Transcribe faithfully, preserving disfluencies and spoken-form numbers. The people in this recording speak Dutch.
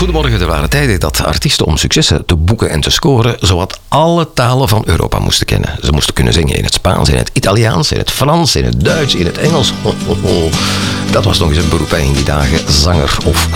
Goedemorgen, er waren tijden dat artiesten om successen te boeken en te scoren zowat alle talen van Europa moesten kennen. Ze moesten kunnen zingen in het Spaans, in het Italiaans, in het Frans, in het Duits, in het Engels. Ho, ho, ho. Dat was nog eens een beroep hè, in die dagen, zanger of